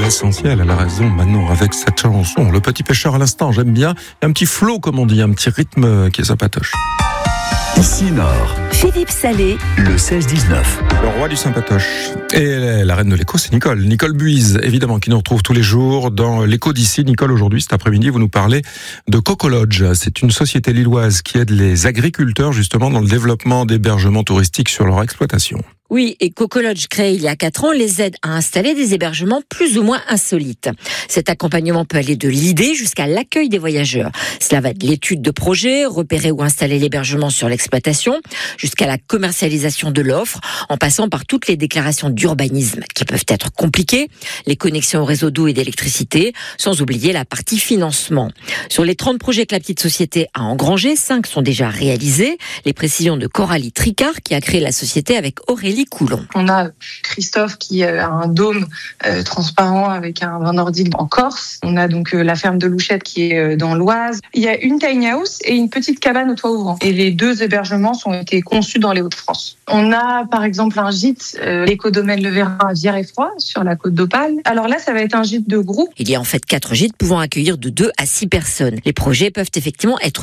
l'essentiel, elle a raison maintenant avec cette chanson. Le petit pêcheur à l'instant, j'aime bien. Un petit flow, comme on dit, un petit rythme qui est sympatoche. Ici Nord, Philippe Salé, le 16-19. Le roi du sympatoche. Et la reine de l'écho, c'est Nicole. Nicole Buise, évidemment, qui nous retrouve tous les jours dans l'écho d'ici. Nicole, aujourd'hui, cet après-midi, vous nous parlez de Cocolodge. C'est une société lilloise qui aide les agriculteurs, justement, dans le développement d'hébergements touristiques sur leur exploitation. Oui, et Cocolodge, créé il y a 4 ans, les aide à installer des hébergements plus ou moins insolites. Cet accompagnement peut aller de l'idée jusqu'à l'accueil des voyageurs. Cela va de l'étude de projet, repérer ou installer l'hébergement sur l'exploitation, jusqu'à la commercialisation de l'offre, en passant par toutes les déclarations d'urbanisme qui peuvent être compliquées, les connexions au réseau d'eau et d'électricité, sans oublier la partie financement. Sur les 30 projets que la petite société a engrangés, 5 sont déjà réalisés. Les précisions de Coralie Tricard, qui a créé la société avec Aurélie Coulon. On a Christophe qui a un dôme transparent avec un vin nordique en Corse. On a donc la ferme de Louchette qui est dans l'Oise. Il y a une tiny house et une petite cabane au toit ouvrant. Et les 2 hébergements ont été conçus dans les Hauts-de-France. On a par exemple un gîte, l'écodomaine Le Vérin à Vierre-et-Froid sur la côte d'Opale. Alors là, ça va être un gîte de groupe. Il y a en fait 4 gîtes pouvant accueillir de 2 à 6 personnes. Les projets peuvent effectivement être